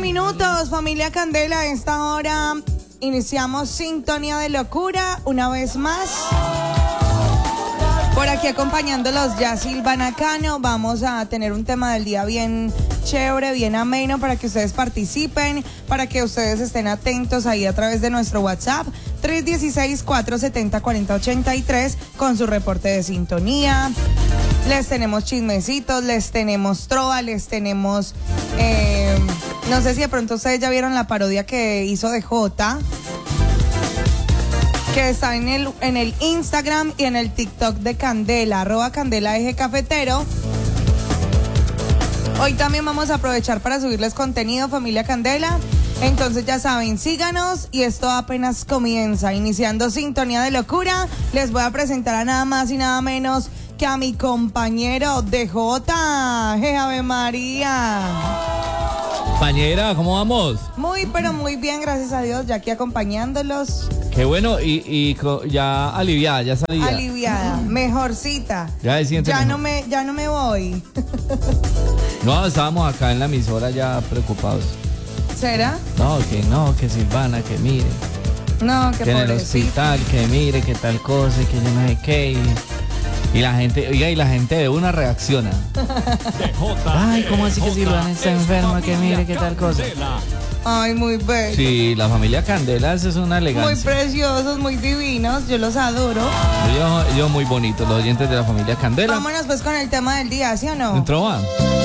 minutos, familia Candela. A esta hora iniciamos Sintonía de Locura una vez más. Por aquí acompañándolos ya Silvana Cano. Vamos a tener un tema del día bien chévere, bien ameno para que ustedes participen, para que ustedes estén atentos ahí a través de nuestro WhatsApp 316-470-4083 con su reporte de sintonía. Les tenemos chismecitos, les tenemos trova, les tenemos... no sé si de pronto ustedes ya vieron la parodia que hizo de Jota, que está en el Instagram y en el TikTok de Candela, @Candela Eje Cafetero. Hoy también vamos a aprovechar para subirles contenido, familia Candela. Entonces ya saben, síganos y esto apenas comienza. Iniciando Sintonía de Locura, les voy a presentar a nada más y nada menos que a mi compañero de Jota. ¡Ave María! Compañera, ¿cómo vamos? Muy, pero muy bien, gracias a Dios, ya aquí acompañándolos. Qué bueno, y ya aliviada, ya salida. Aliviada, mejorcita. Ya se siente ya mejor. ya no me voy. No, estábamos acá en la emisora ya preocupados. ¿Será? No, que Silvana, que mire. No, que en el pobrecito. hospital, que mire, que tal cosa, que yo no sé qué. Y la gente, oiga, y la gente de una reacciona. Ay, ¿cómo así que Silvana está enferma? Que mire, que tal cosa. Ay, muy bello. Sí, la familia Candela es una Muy elegancia. preciosos, muy divinos, yo los adoro. Yo muy bonito, los oyentes de la familia Candela. Vámonos pues con el tema del día, ¿sí o no? ¿Entró?